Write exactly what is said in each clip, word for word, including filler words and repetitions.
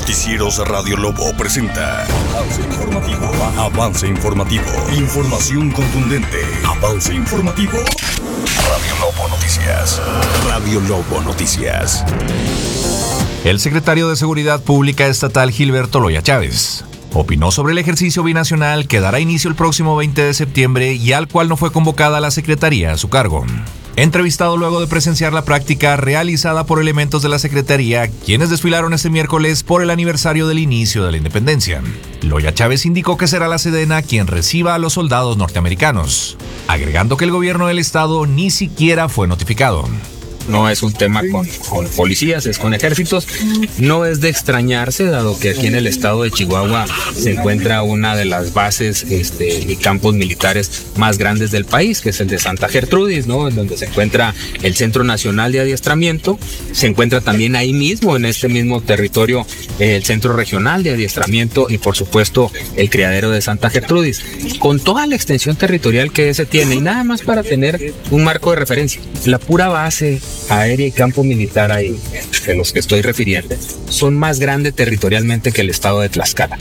Noticieros Radio Lobo presenta Avance Informativo. Avance Informativo. Información contundente. Avance Informativo. Radio Lobo Noticias. Radio Lobo Noticias. El secretario de Seguridad Pública Estatal, Gilberto Loya Chávez, opinó sobre el ejercicio binacional que dará inicio el próximo veinte de septiembre y al cual no fue convocada la Secretaría a su cargo. Entrevistado luego de presenciar la práctica realizada por elementos de la Secretaría, quienes desfilaron este miércoles por el aniversario del inicio de la independencia, Loya Chávez indicó que será la Sedena quien reciba a los soldados norteamericanos, agregando que el gobierno del estado ni siquiera fue notificado. No es un tema con, con policías, es con ejércitos. No es de extrañarse, dado que aquí en el estado de Chihuahua se encuentra una de las bases este, y campos militares más grandes del país, que es el de Santa Gertrudis, ¿no? En donde se encuentra el Centro Nacional de Adiestramiento. Se encuentra también ahí mismo, en este mismo territorio, el Centro Regional de Adiestramiento y, por supuesto, el criadero de Santa Gertrudis. Con toda la extensión territorial que ese tiene, y nada más para tener un marco de referencia, la pura base aérea y campo militar ahí, de los que estoy refiriendo, son más grandes territorialmente que el estado de Tlaxcala.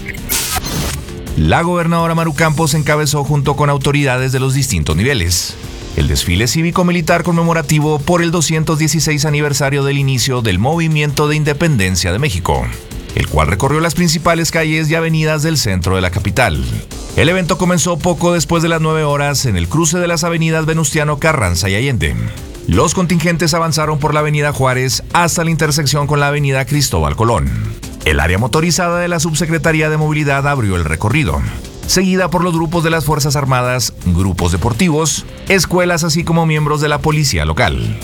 La gobernadora Maru Campos encabezó junto con autoridades de los distintos niveles el desfile cívico-militar conmemorativo por el doscientos dieciséis aniversario del inicio del Movimiento de Independencia de México, el cual recorrió las principales calles y avenidas del centro de la capital. El evento comenzó poco después de las nueve horas en el cruce de las avenidas Venustiano Carranza y Allende. Los contingentes avanzaron por la avenida Juárez hasta la intersección con la avenida Cristóbal Colón. El área motorizada de la Subsecretaría de Movilidad abrió el recorrido, seguida por los grupos de las Fuerzas Armadas, grupos deportivos, escuelas, así como miembros de la policía local.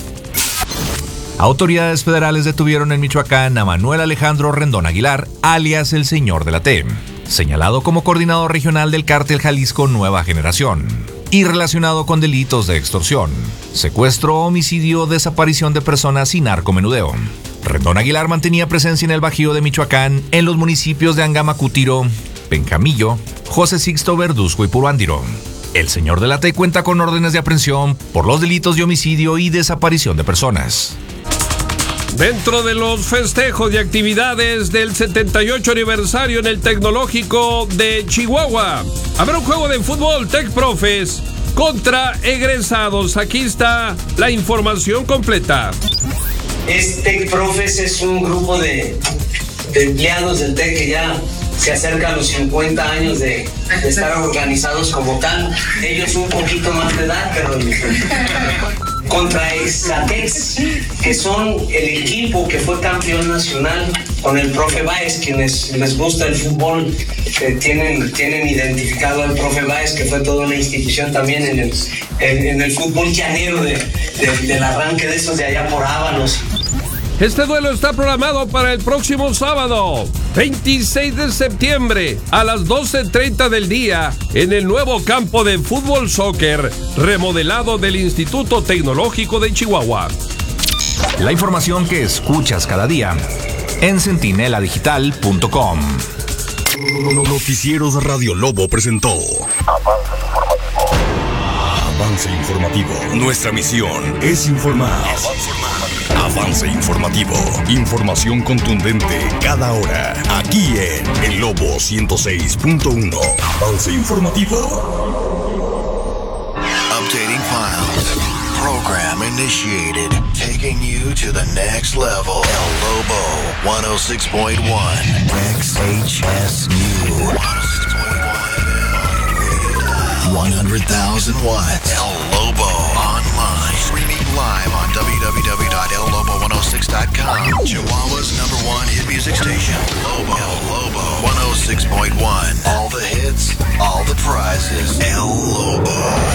Autoridades federales detuvieron en Michoacán a Manuel Alejandro Rendón Aguilar, alias el Señor de la T, señalado como coordinador regional del cártel Jalisco Nueva Generación, y relacionado con delitos de extorsión, secuestro, homicidio, desaparición de personas y narcomenudeo. Rendón Aguilar mantenía presencia en el Bajío de Michoacán, en los municipios de Angamacutiro, Pencamillo, José Sixto Verduzco y Puruándiro. El Señor de la T cuenta con órdenes de aprehensión por los delitos de homicidio y desaparición de personas. Dentro de los festejos y actividades del setenta y ocho aniversario en el Tecnológico de Chihuahua, habrá un juego de fútbol TecProfes contra egresados. Aquí está la información completa. Es TecProfes, es un grupo de, de empleados del Tec que ya se acerca a los cincuenta años de, de estar organizados como tal. Ellos un poquito más de edad, pero contra Exatex, que son el equipo que fue campeón nacional con el profe Báez. Quienes les gusta el fútbol eh, tienen, tienen identificado al profe Báez, que fue toda una institución también en el, en, en el fútbol llanero de, de, del arranque de esos de allá por Ábalos. Este duelo está programado para el próximo sábado, veintiséis de septiembre, a las doce treinta del día, en el nuevo campo de fútbol soccer remodelado del Instituto Tecnológico de Chihuahua. La información que escuchas cada día en centinela digital punto com. Noticieros Radio Lobo presentó Avance Informativo. Avance Informativo. Nuestra misión es informar. Avance Informativo. Información contundente cada hora. Aquí en El Lobo ciento seis punto uno. Avance Informativo. Updating files. Program initiated. Taking you to the next level. El Lobo one oh six point one. X H S U. one hundred thousand watts. El Lobo online. Streaming live on w w w dot el lobo one oh six dot com. Chihuahua's number one hit music station. Lobo. El Lobo one oh six point one. All the hits, all the prizes. El Lobo.